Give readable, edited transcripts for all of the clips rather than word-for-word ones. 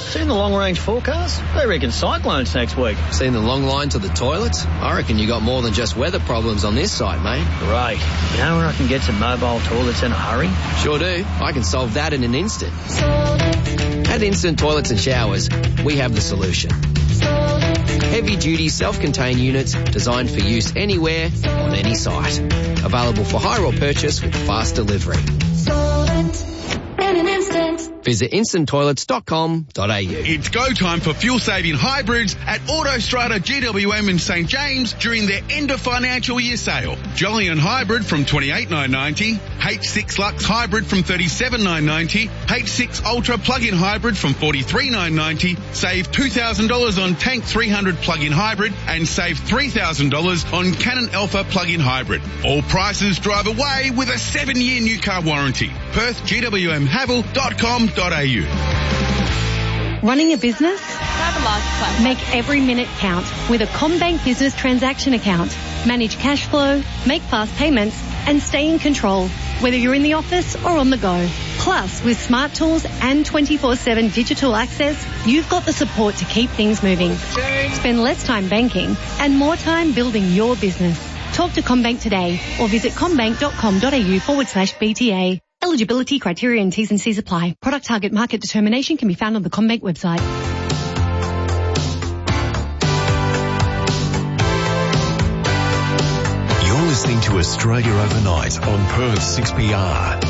Seen the long-range forecast? They reckon cyclones next week. Seen the long line to the toilets? I reckon you got more than just weather problems on this site, mate. Great. You know where I can get some mobile toilets in a hurry? Sure do. I can solve that in an instant. At Instant Toilets and Showers, we have the solution. Heavy-duty self-contained units designed for use anywhere, on any site. Available for hire or purchase with fast delivery. In an instant. Visit instanttoilets.com.au. It's go time for fuel-saving hybrids at Autostrada GWM in St James during their end of financial year sale. Jolyon Hybrid from $28,990, H6 Lux Hybrid from $37,990, H6 Ultra Plug-in Hybrid from $43,990, save $2,000 on Tank 300 Plug-in Hybrid and save $3,000 on Canon Alpha Plug-in Hybrid. All prices drive away with a 7-year new car warranty. Perth GWMHavel.com.au. Running a business? Make every minute count with a CommBank Business Transaction Account. Manage cash flow, make fast payments, and stay in control, whether you're in the office or on the go. Plus, with smart tools and 24/7 digital access, you've got the support to keep things moving. Spend less time banking and more time building your business. Talk to CommBank today or visit commbank.com.au/BTA. Eligibility criteria and T's and C's apply. Product target market determination can be found on the CommBank website. You're listening to Australia Overnight on Perth 6PR.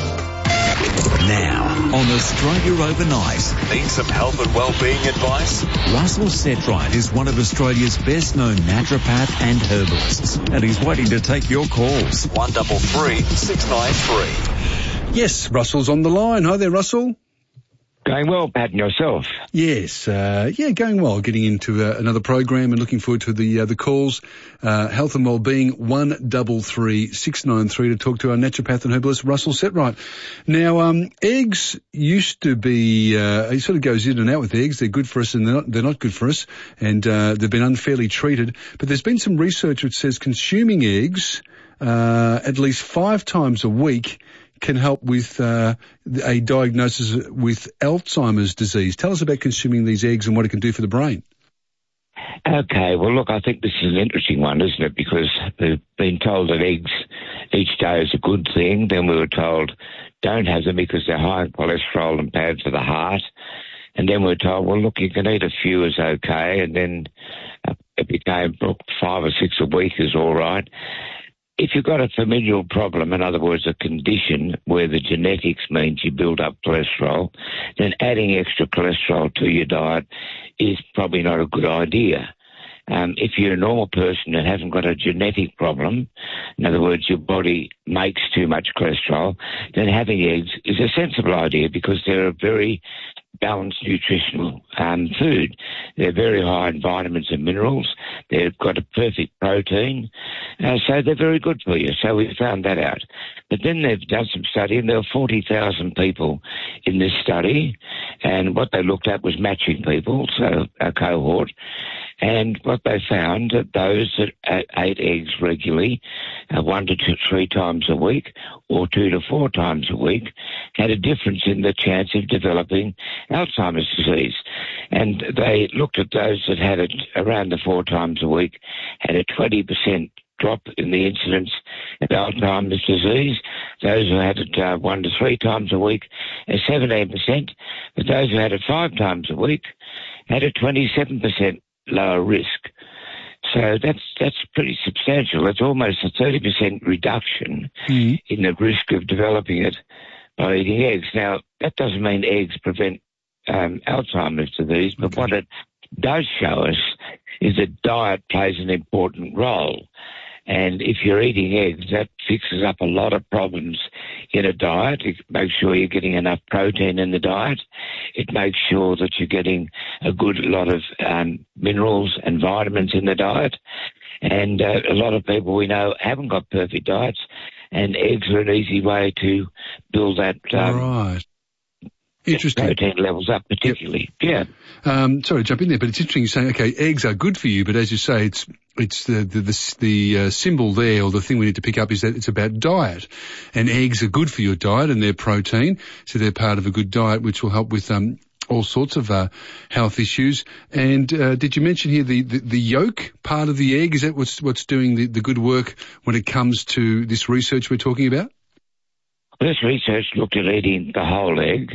Now, on Australia Overnight, need some health and wellbeing advice? Russell Setright is one of Australia's best-known naturopath and herbalists, and he's waiting to take your calls. 133 693. Yes, Russell's on the line. Hi there, Russell. Going well, Pat, and yourself? Yes, going well. Getting into another program and looking forward to the calls. Health and Wellbeing 133 693 to talk to our naturopath and herbalist Russell Setright. Now, eggs used to be. He sort of goes in and out with eggs. They're good for us and they're not good for us, and they've been unfairly treated. But there's been some research which says consuming eggs at least 5 times a week can help with a diagnosis with Alzheimer's disease. Tell us about consuming these eggs and what it can do for the brain. Okay, well, look, I think this is an interesting one, isn't it? Because we've been told that eggs each day is a good thing. Then we were told don't have them because they're high in cholesterol and bad for the heart. And then we were told, well, look, you can eat a few is okay. And then it became, look, 5 or 6 a week is all right. If you've got a familial problem, in other words, a condition where the genetics means you build up cholesterol, then adding extra cholesterol to your diet is probably not a good idea. If you're a normal person and haven't got a genetic problem, in other words, your body makes too much cholesterol, then having eggs is a sensible idea because they're a very balanced nutritional food. They're very high in vitamins and minerals. They've got a perfect protein, so they're very good for you. So we found that out. But then they've done some study, and there were 40,000 people in this study, and what they looked at was matching people, so a cohort. And what they found, that those that ate eggs regularly, 1 to 3 times a week or 2 to 4 times a week, had a difference in the chance of developing Alzheimer's disease. And they looked at those that had it around the 4 times a week, had a 20% drop in the incidence of Alzheimer's disease. Those who had it 1 to 3 times a week, a 17%. But those who had it 5 times a week had a 27% lower risk. So that's pretty substantial. It's almost a 30% reduction in the risk of developing it by eating eggs. Now, that doesn't mean eggs prevent Alzheimer's disease, but what it does show us is that diet plays an important role. And if you're eating eggs, that fixes up a lot of problems in a diet. It makes sure you're getting enough protein in the diet. It makes sure that you're getting a good lot of minerals and vitamins in the diet. And a lot of people we know haven't got perfect diets, and eggs are an easy way to build that right. Interesting. Protein levels up, particularly. Yep. Yeah. Sorry to jump in there, but it's interesting you're saying, okay, eggs are good for you, but as you say, it's the symbol there, or the thing we need to pick up is that it's about diet. And eggs are good for your diet, and they're protein, so they're part of a good diet, which will help with all sorts of health issues. And did you mention here the yolk part of the egg? Is that what's doing the good work when it comes to this research we're talking about? This research looked at eating the whole egg,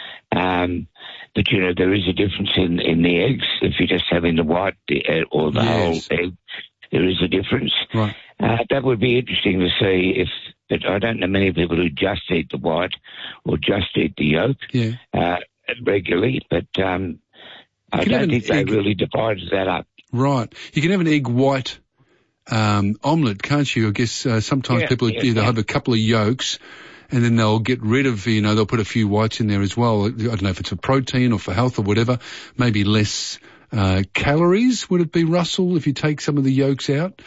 but there is a difference in the eggs. If you're just having the white or the whole egg, there is a difference. Right. That would be interesting to see but I don't know many people who just eat the white or just eat the yolk regularly, but I don't think they really divided that up. Right. You can have an egg white omelette, can't you? I guess sometimes people either have a couple of yolks and then they'll get rid of, they'll put a few whites in there as well. I don't know if it's for protein or for health or whatever. Maybe less calories, would it be, Russell, if you take some of the yolks out?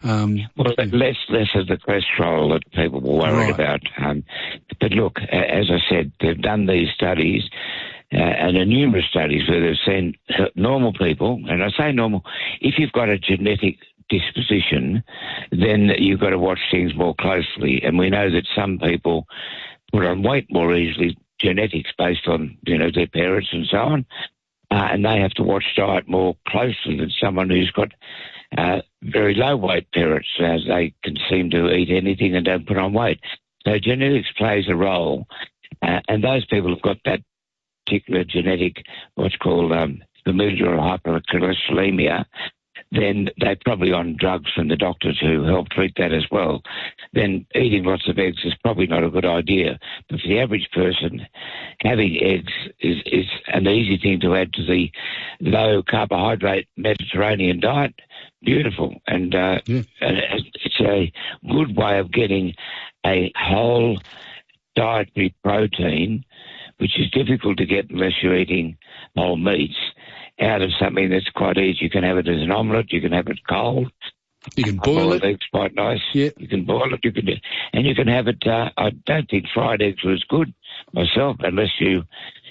Less of the cholesterol that people were worried about. But look, as I said, they've done these studies, and there are numerous studies where they've seen normal people, and I say normal, if you've got a genetic disposition, then you've got to watch things more closely. And we know that some people put on weight more easily, genetics based on, their parents and so on. And they have to watch diet more closely than someone who's got very low weight parents, as they can seem to eat anything and don't put on weight. So genetics plays a role, and those people have got that particular genetic, what's called familial hypercholesterolemia, then they're probably on drugs from the doctors who help treat that as well. Then eating lots of eggs is probably not a good idea. But for the average person, having eggs is an easy thing to add to the low-carbohydrate Mediterranean diet. Beautiful. And it's a good way of getting a whole dietary protein, which is difficult to get unless you're eating whole meats, out of something that's quite easy. You can have it as an omelette, you can have it cold. You can boil it. Eggs quite nice. Yeah. You can boil it, and you can have it, I don't think fried eggs was good myself, unless you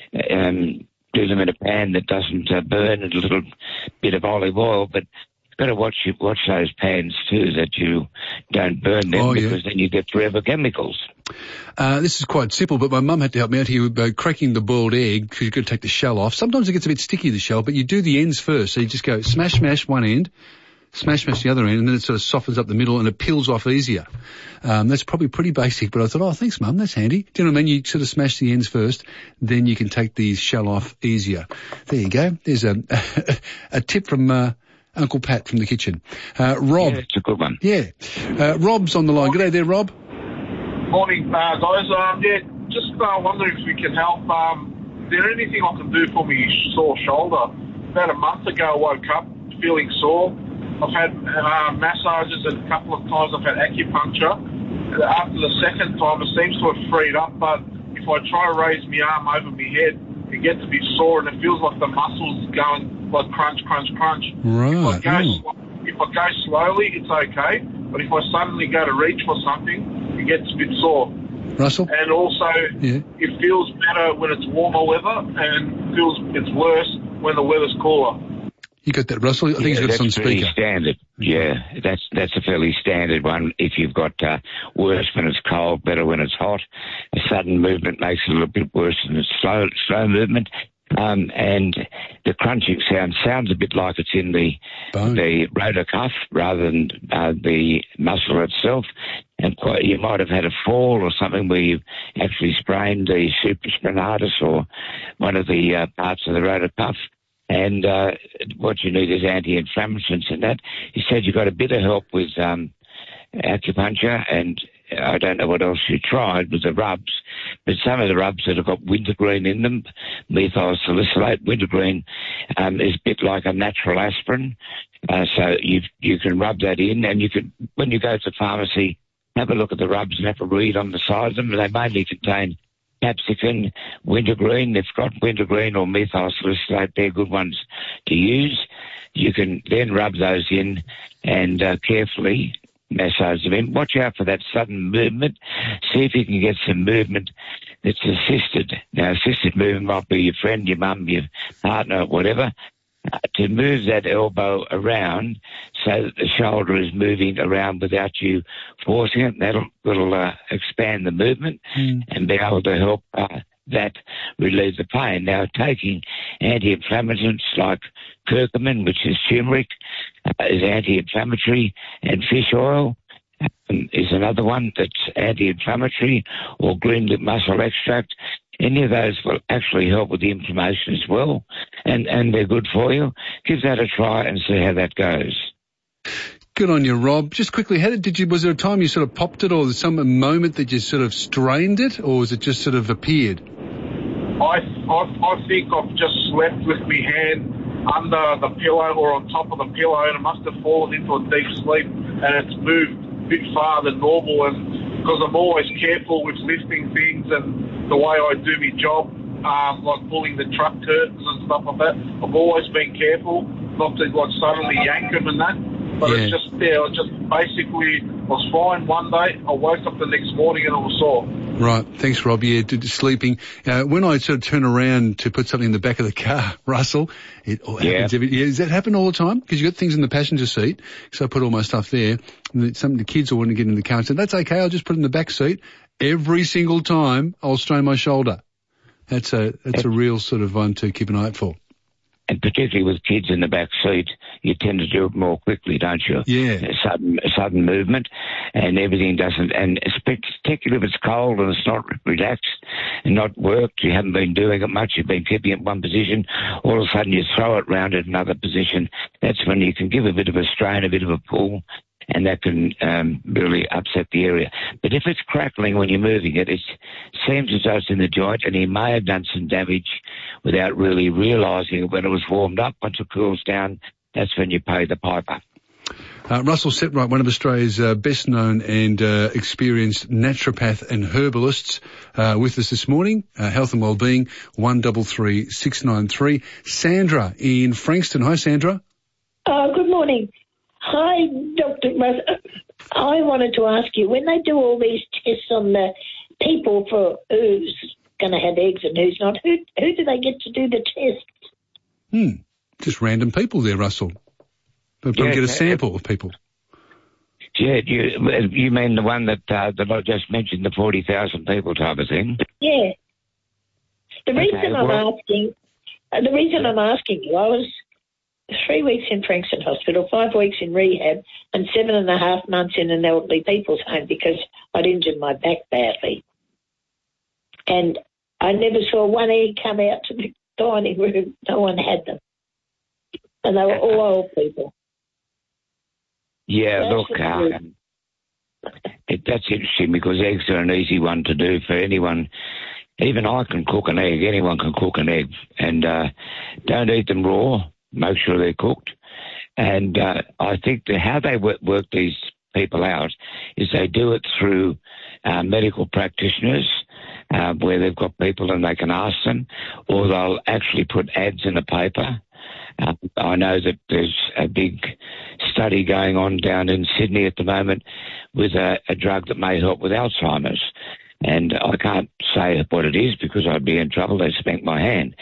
do them in a pan that doesn't burn, and a little bit of olive oil, but you've got to watch those pans too, that you don't burn them, because then you get forever chemicals. This is quite simple, but my mum had to help me out here with cracking the boiled egg, because you've got to take the shell off. Sometimes it gets a bit sticky, the shell, but you do the ends first. So you just go smash one end, smash the other end, and then it sort of softens up the middle and it peels off easier. That's probably pretty basic, but I thought, thanks, Mum, that's handy. Do you know what I mean? You sort of smash the ends first, then you can take the shell off easier. There you go. There's a tip from Uncle Pat from the kitchen. Rob. Yeah, it's a good one. Yeah. Rob's on the line. G'day there, Rob. Morning, guys. Just wondering if we can help. Is there anything I can do for my sore shoulder? About a month ago, I woke up feeling sore. I've had massages, and a couple of times I've had acupuncture. After the second time, it seems to have freed up, but if I try to raise my arm over my head, it gets a bit sore, and it feels like the muscles going like crunch. Right. If I go slowly, it's okay, but if I suddenly go to reach for something, it gets a bit sore. Russell? And also, it feels better when it's warmer weather, and it's worse when the weather's cooler. You got that, Russell? I think he's got it on speaker. Pretty standard. Yeah, that's a fairly standard one. If you've got worse when it's cold, better when it's hot. A sudden movement makes it a little bit worse than a slow movement. And the crunching sounds a bit like it's in the rotor cuff rather than the muscle itself. And you might have had a fall or something where you actually sprained the supraspinatus or one of the parts of the rotor cuff. And what you need is anti-inflammatories in that. He said you got a bit of help with acupuncture, and I don't know what else you tried with the rubs, but some of the rubs that have got wintergreen in them, methyl salicylate, wintergreen is a bit like a natural aspirin. So you can rub that in, and you can, when you go to the pharmacy, have a look at the rubs and have a read on the side of them. They mainly contain capsicum, wintergreen. They've got wintergreen or methyl salicylate. They're good ones to use. You can then rub those in and carefully massage them in. Watch out for that sudden movement. See if you can get some movement that's assisted. Now, assisted movement might be your friend, your mum, your partner, whatever. To move that elbow around so that the shoulder is moving around without you forcing it. That'll expand the movement and be able to help that relieve the pain. Now, taking anti-inflammatories like curcumin, which is turmeric, is anti-inflammatory, and fish oil is another one that's anti-inflammatory, or green lip mussel extract. Any of those will actually help with the inflammation as well, and they're good for you. Give that a try and see how that goes. Good on you, Rob. Just quickly, was there a time you sort of popped it, or was there some moment that you sort of strained it, or was it just sort of appeared? I think I've just slept with my hand under the pillow or on top of the pillow, and it must have fallen into a deep sleep, and it's moved a bit farther than normal. And because I'm always careful with lifting things and the way I do my job, like pulling the truck curtains and stuff like that, I've always been careful not to like suddenly yank them and that. But it's just there. I just basically was fine one day. I woke up the next morning and I was sore. Right. Thanks, Rob. Yeah, sleeping. When I sort of turn around to put something in the back of the car, Russell, it happens does that happen all the time? Because you've got things in the passenger seat. So I put all my stuff there. And the kids will want to get in the car and say, that's okay, I'll just put it in the back seat. Every single time I'll strain my shoulder. That's a real sort of one to keep an eye out for. And particularly with kids in the back seat, you tend to do it more quickly, don't you? Yeah. Sudden movement, and everything doesn't, and particularly if it's cold and it's not relaxed and not worked, you haven't been doing it much, you've been keeping it in one position, all of a sudden you throw it round at another position. That's when you can give a bit of a strain, a bit of a pull, and that can really upset the area. But if it's crackling when you're moving it, it seems as though it's in the joint, and you may have done some damage without really realising it when it was warmed up. Once it cools down, that's when you pay the piper. Russell Setright, one of Australia's best known and experienced naturopath and herbalists, with us this morning. Health and Wellbeing, 133 693. Sandra in Frankston. Hi, Sandra. Good morning. Hi, Dr. I wanted to ask you, when they do all these tests on the people for who's going to have eggs and who's not, who do they get to do the tests? Just random people there, Russell. They'll get a sample of people. Yeah, you mean the one that I just mentioned, the 40,000 people type of thing? Yeah. The reason I'm asking you, I was 3 weeks in Frankston Hospital, 5 weeks in rehab, and 7.5 months in an elderly people's home because I'd injured my back badly. And I never saw one egg come out to the dining room. No one had them. And they were all old people. Yeah, look, that's interesting because eggs are an easy one to do for anyone. Even I can cook an egg. Anyone can cook an egg. And don't eat them raw. Make sure they're cooked. And I think how they work these people out is they do it through medical practitioners where they've got people and they can ask them, or they'll actually put ads in the paper. I know that there's a big study going on down in Sydney at the moment with a drug that may help with Alzheimer's. And I can't say what it is because I'd be in trouble. They spank my hand.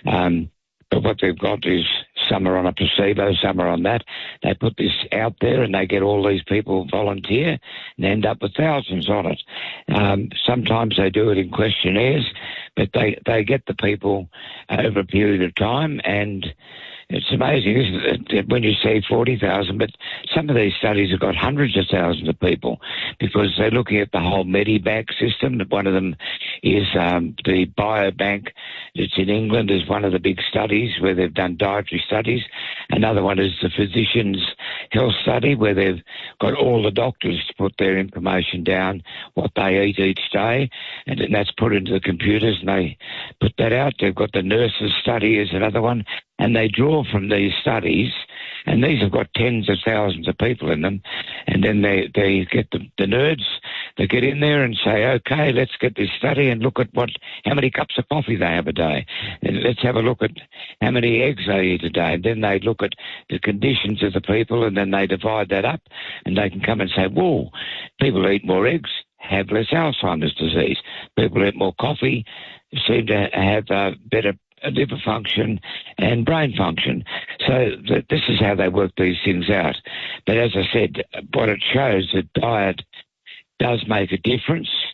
But what they've got is some are on a placebo, some are on that. They put this out there and they get all these people volunteer and end up with thousands on it. Sometimes they do it in questionnaires, but they get the people over a period of time, and it's amazing, isn't it, when you say 40,000, but some of these studies have got hundreds of thousands of people because they're looking at the whole Medibank system. One of them is the Biobank that's in England is one of the big studies where they've done dietary studies. Another one is the Physicians' Health Study where they've got all the doctors to put their information down, what they eat each day, and then that's put into the computers and they put that out. They've got the Nurses' Study is another one. And they draw from these studies, and these have got tens of thousands of people in them, and then they get the nerds, they get in there and say, okay, let's get this study and look at how many cups of coffee they have a day, and let's have a look at how many eggs they eat a day, and then they look at the conditions of the people, and then they divide that up, and they can come and say, whoa, people who eat more eggs have less Alzheimer's disease. People who eat more coffee seem to have better liver function and brain function. So this is how they work these things out. But as I said, what it shows that diet does make a difference.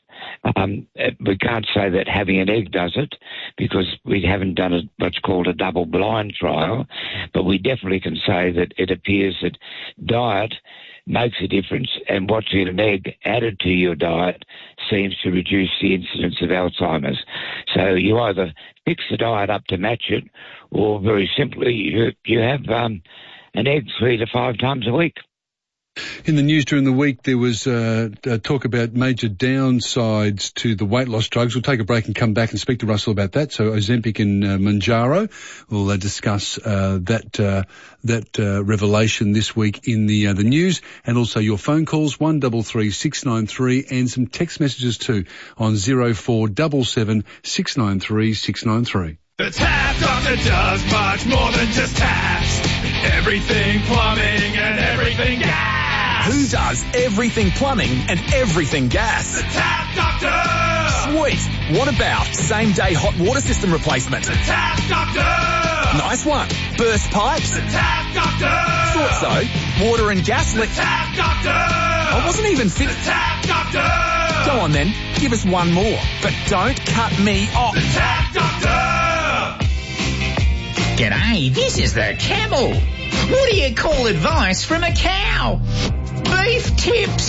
We can't say that having an egg does it because we haven't done what's called a double-blind trial, but we definitely can say that it appears that diet makes a difference, and what's in an egg added to your diet seems to reduce the incidence of Alzheimer's. So you either fix the diet up to match it, or very simply you have an egg 3 to 5 times a week. In the news during the week, there was talk about major downsides to the weight loss drugs. We'll take a break and come back and speak to Russell about that. So Ozempic and Mounjaro, we'll discuss that revelation this week in the news, and also your phone calls 133 693 and some text messages too on 0477 693 693. The Tap Doctor does much more than just taps. Everything plumbing and everything gas. Who does everything plumbing and everything gas? The Tap Doctor! Sweet. What about same-day hot water system replacement? The Tap Doctor! Nice one. Burst pipes? The Tap Doctor! Thought so. Water and gas The Tap Doctor! I wasn't even fit. The Tap Doctor! Go on then. Give us one more. But don't cut me off. The Tap Doctor! G'day, this is the Camel. What do you call advice from a cow? Beef tips.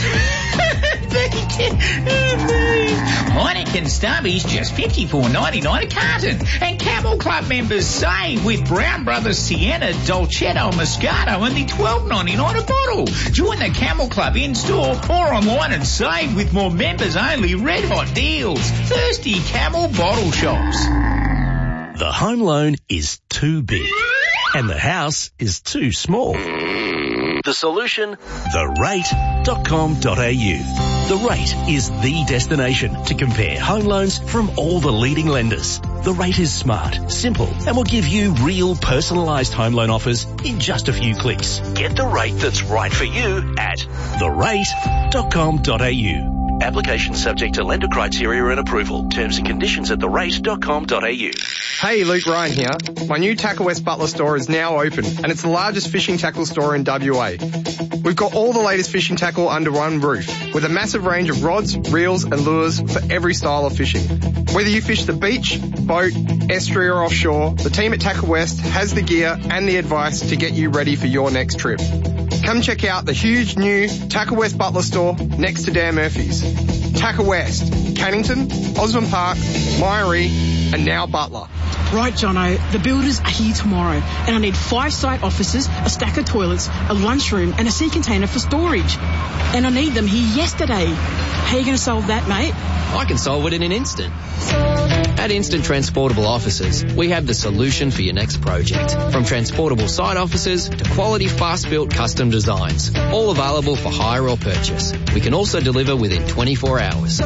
Heineken Stubbies just $54.99 a carton. And Camel Club members save with Brown Brothers Sienna, Dolcetto, Moscato, only $12.99 a bottle. Join the Camel Club in-store or online and save with more members-only red-hot deals. Thirsty Camel bottle shops. The home loan is too big and the house is too small. The solution? TheRate.com.au. The Rate is the destination to compare home loans from all the leading lenders. The Rate is smart, simple, and will give you real personalised home loan offers in just a few clicks. Get the rate that's right for you at TheRate.com.au. Application subject to lender criteria and approval. Terms and conditions at therate.com.au. Hey, Luke Ryan here. My new Tackle West Butler store is now open, and it's the largest fishing tackle store in WA. We've got all the latest fishing tackle under one roof, with a massive range of rods, reels and lures for every style of fishing. Whether you fish the beach, boat, estuary or offshore, the team at Tackle West has the gear and the advice to get you ready for your next trip. Come check out the huge new Tackle West Butler store next to Dan Murphy's. Tackle West, Cannington, Osborne Park, Myrie and now Butler. Right, Jono, the builders are here tomorrow and I need 5 site offices, a stack of toilets, a lunchroom and a sea container for storage. And I need them here yesterday. How are you going to solve that, mate? I can solve it in an instant. At Instant Transportable Offices, we have the solution for your next project. From transportable site offices to quality fast-built custom designs, all available for hire or purchase. We can also deliver within 24 hours.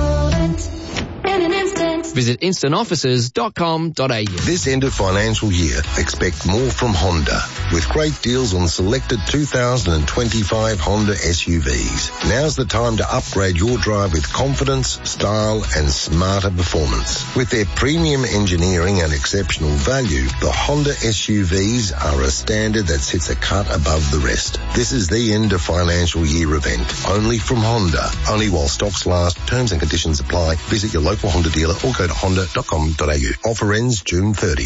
Visit instantoffices.com.au. This end of financial year, expect more from Honda with great deals on selected 2025 Honda SUVs. Now's the time to upgrade your drive with confidence, style and smarter performance. With their premium engineering and exceptional value, the Honda SUVs are a standard that sits a cut above the rest. This is the end of financial year event, only from Honda. Only while stocks last. Terms and conditions apply. Visit your local Honda dealer or go to honda.com.au. Offer ends June 30.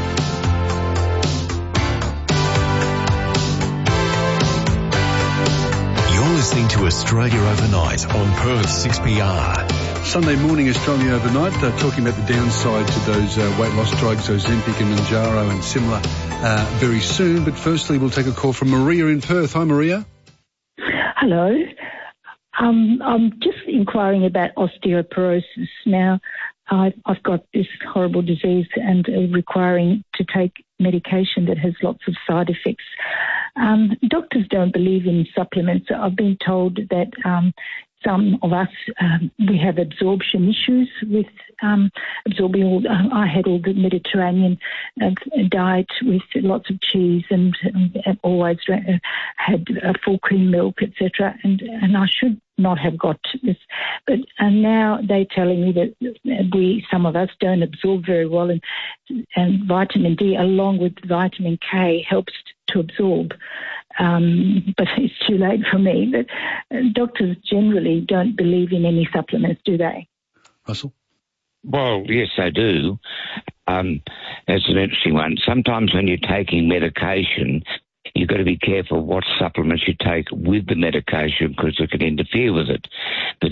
You're listening to Australia Overnight on Perth 6PR. Sunday morning, Australia Overnight, talking about the downside to those weight loss drugs, Ozempic and Mounjaro and similar, very soon. But firstly, we'll take a call from Maria in Perth. Hi, Maria. Hello. I'm just inquiring about osteoporosis. Now, I've got this horrible disease and requiring to take medication that has lots of side effects. Doctors don't believe in supplements. I've been told that some of us, we have absorption issues with absorbing all. I had all the Mediterranean diet with lots of cheese and always had full cream milk, etc. And I should not have got this, but now they're telling me that some of us don't absorb very well, and vitamin D along with vitamin K helps to absorb. But it's too late for me. But doctors generally don't believe in any supplements, do they? Russell? Well, yes, they do. That's an interesting one. Sometimes when you're taking medication, you've got to be careful what supplements you take with the medication because it can interfere with it. But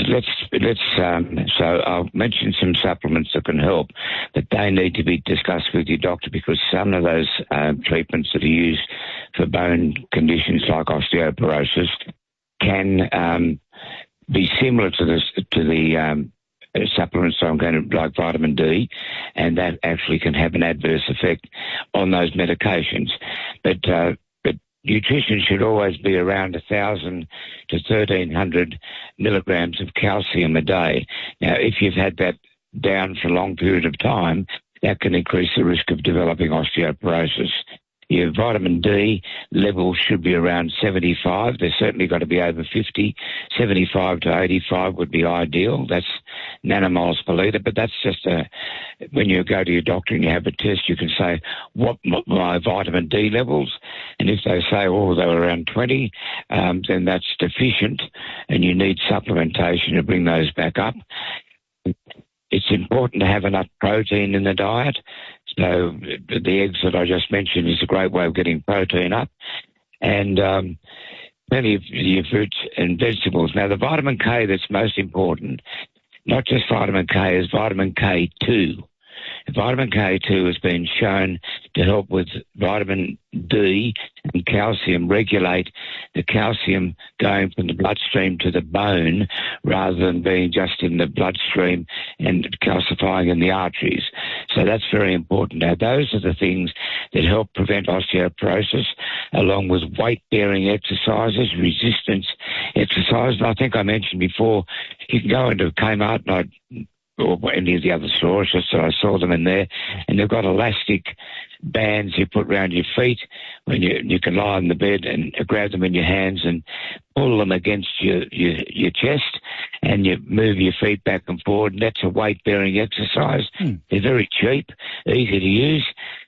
so I'll mention some supplements that can help, but they need to be discussed with your doctor because some of those treatments that are used for bone conditions like osteoporosis can be similar to the supplements, so I'm going to like vitamin D, and that actually can have an adverse effect on those medications. But nutrition should always be around 1,000 to 1,300 milligrams of calcium a day. Now, if you've had that down for a long period of time, that can increase the risk of developing osteoporosis. Your vitamin D levels should be around 75. They're certainly got to be over 50. 75 to 85 would be ideal. That's nanomoles per litre, but that's just when you go to your doctor and you have a test, you can say, what my vitamin D levels? And if they say, oh, they're around 20, then that's deficient and you need supplementation to bring those back up. It's important to have enough protein in the diet. So the eggs that I just mentioned is a great way of getting protein up. And plenty of your fruits and vegetables. Now, the vitamin K that's most important, not just vitamin K, is vitamin K2. Vitamin K2 has been shown to help with vitamin D and calcium, regulate the calcium going from the bloodstream to the bone rather than being just in the bloodstream and calcifying in the arteries. So that's very important. Now, those are the things that help prevent osteoporosis, along with weight-bearing exercises, resistance exercise. And I think I mentioned before, you can go into Kmart or any of the other stores, just so I saw them in there, and they've got elastic bands you put around your feet when you can lie on the bed and grab them in your hands and pull them against your chest, and you move your feet back and forward, and that's a weight-bearing exercise. They're very cheap, easy to use.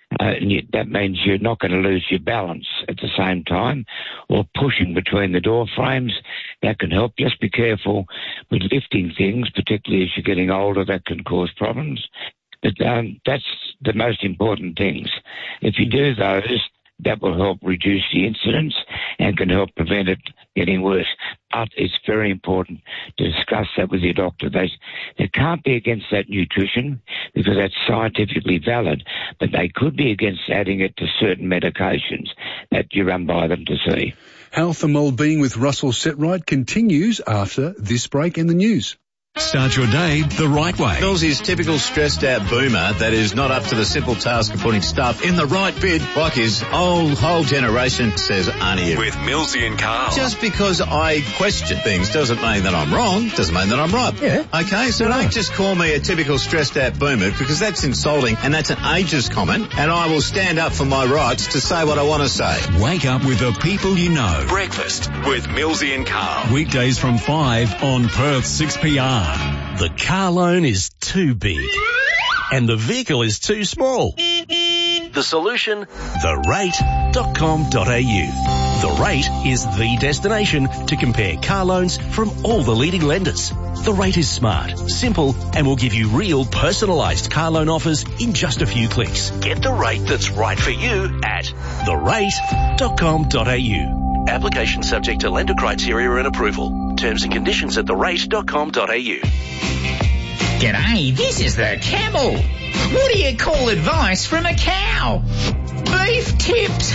That means you're not going to lose your balance at the same time, or pushing between the door frames. That can help. Just be careful with lifting things, particularly as you're getting older. That can cause problems. But that's the most important things. If you do those, that will help reduce the incidence and can help prevent it getting worse. But it's very important to discuss that with your doctor. They can't be against that nutrition because that's scientifically valid, but they could be against adding it to certain medications that you run by them to see. Health and Wellbeing with Russell Setright continues after this break in the news. Start your day the right way. Millsy's typical stressed out boomer that is not up to the simple task of putting stuff in the right bin like his whole generation, says Arnie. With Millsy and Carl. Just because I question things doesn't mean that I'm wrong, doesn't mean that I'm right. Yeah. Okay, so don't just call me a typical stressed out boomer because that's insulting and that's an ageist comment, and I will stand up for my rights to say what I want to say. Wake up with the people you know. Breakfast with Millsy and Carl. Weekdays from 5 on Perth 6PR. The car loan is too big and the vehicle is too small. The solution? therate.com.au. The Rate is the destination to compare car loans from all the leading lenders. The Rate is smart, simple, and will give you real personalised car loan offers in just a few clicks. Get the rate that's right for you at therate.com.au. Application subject to lender criteria and approval. Terms and conditions at therate.com.au. G'day, this is the Camel. What do you call advice from a cow? Beef tips.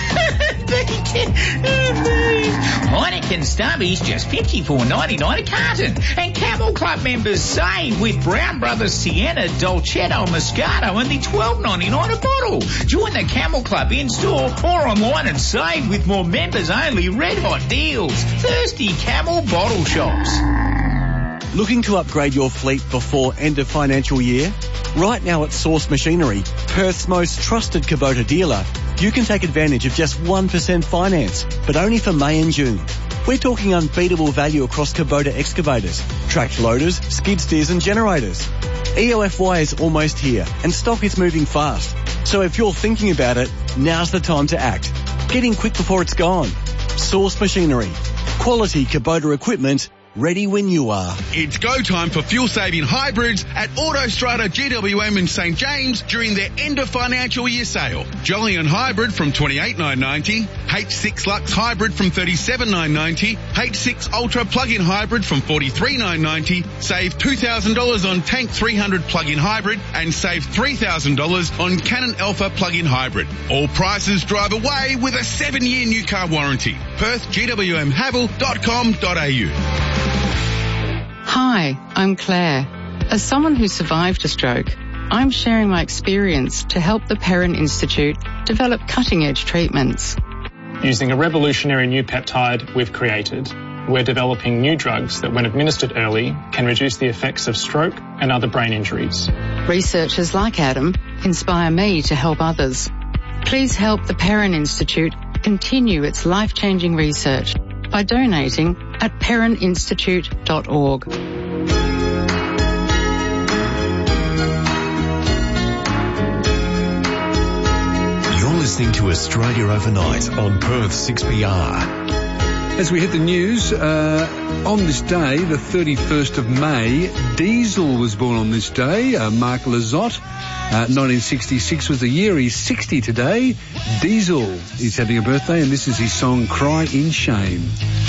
Heineken Stubbies just $54.99 a carton. And Camel Club members save with Brown Brothers Sienna, Dolcetto, Moscato only $12.99 a bottle. Join the Camel Club in-store or online and save with more members-only red-hot deals. Thirsty Camel bottle shops. Looking to upgrade your fleet before end of financial year? Right now at Source Machinery, Perth's most trusted Kubota dealer, you can take advantage of just 1% finance, but only for May and June. We're talking unbeatable value across Kubota excavators, tracked loaders, skid steers and generators. EOFY is almost here and stock is moving fast. So if you're thinking about it, now's the time to act. Get in quick before it's gone. Source Machinery. Quality Kubota equipment ready when you are. It's go time for fuel-saving hybrids at Autostrada GWM in St James during their end of financial year sale. Jolyon Hybrid from $28,990, H6 Lux Hybrid from $37,990, H6 Ultra Plug-in Hybrid from $43,990, save $2,000 on Tank 300 Plug-in Hybrid and save $3,000 on Canon Alpha Plug-in Hybrid. All prices drive away with a 7-year new car warranty. Perth, gwmhavel.com.au. Hi, I'm Claire. As someone who survived a stroke, I'm sharing my experience to help the Perrin Institute develop cutting-edge treatments. Using a revolutionary new peptide we've created, we're developing new drugs that, when administered early, can reduce the effects of stroke and other brain injuries. Researchers like Adam inspire me to help others. Please help the Perrin Institute continue its life-changing research by donating at perrininstitute.org. You're listening to Australia Overnight on Perth 6PR. As we hit the news, on this day, the 31st of May, Diesel was born on this day. Mark Lizotte, 1966 was the year. He's 60 today. Diesel is having a birthday, and this is his song, Cry in Shame.